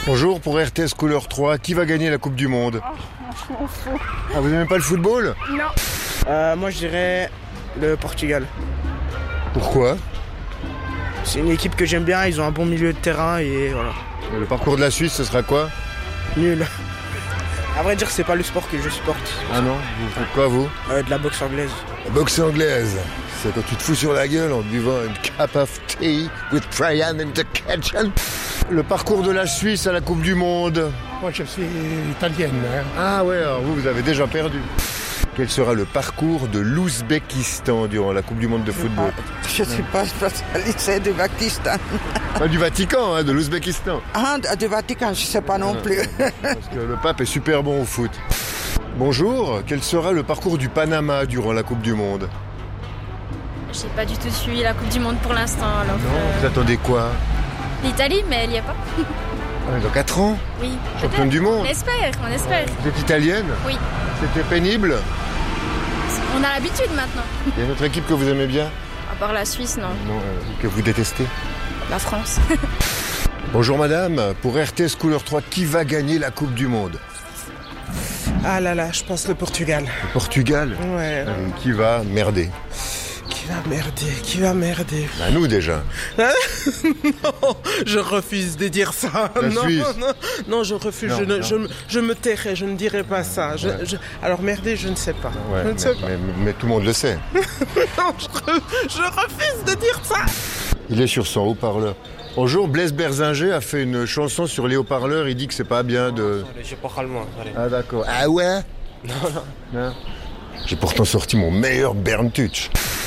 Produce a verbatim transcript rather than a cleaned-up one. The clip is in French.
Bonjour, pour R T S Couleur trois, qui va gagner la Coupe du Monde? Oh, je m'en fous. Ah, vous n'aimez pas le football? Non. Euh, moi je dirais le Portugal. Pourquoi? C'est une équipe que j'aime bien, ils ont un bon milieu de terrain et voilà. Et le parcours de la Suisse, ce sera quoi? Nul. À vrai dire, c'est pas le sport que je supporte. Ah non? Vous faites quoi, vous? Euh, de la boxe anglaise. La boxe anglaise, c'est quand tu te fous sur la gueule en buvant une cup of tea with Brian in the kitchen. Le parcours de la Suisse à la Coupe du Monde. Moi, je suis italienne. Hein. Ah ouais, alors vous, vous avez déjà perdu. Quel sera le parcours de l'Ouzbékistan durant la Coupe du Monde de football? Je ne suis pas spécialiste du Pakistan. Pas du Vatican, hein, de l'Ouzbékistan. Ah, du Vatican, je ne sais pas non plus. Parce que le pape est super bon au foot. Bonjour, quel sera le parcours du Panama durant la Coupe du Monde? J'ai pas du tout suivi la Coupe du Monde pour l'instant. Alors Non, euh, vous attendez quoi? l'Italie, mais elle y est pas. Ah, dans quatre ans? Oui. Championne du monde? On espère, on espère. Vous êtes italienne? Oui. C'était pénible? On a l'habitude maintenant. Il y a une autre équipe que vous aimez bien? À part la Suisse, non. Non, euh, que vous détestez? La France. Bonjour madame, pour R T S Couleur trois, qui va gagner la Coupe du Monde? Ah là là, je pense le Portugal. Le Portugal? Ouais. Euh, qui va merder? Qui va merder, qui va merder. Bah nous déjà. Non, je refuse de dire ça. La non, Suisse. non, non, je refuse. Non, je, ne, non. je, me- je me tairai, je ne dirai pas ça. Je- Ouais. je- alors merder, je ne sais pas. Ouais, je ne mais, sais pas. mais- mais tout le monde le sait. Non, je, re- je refuse de dire ça. Il est sur son haut-parleur. Bonjour, Blaise Berzinger a fait une chanson sur les haut-parleurs. Il dit que c'est pas bien de... Je parle allemand. Ah d'accord. Ah ouais? Non, non. Non. J'ai pourtant sorti mon meilleur Berntutsch.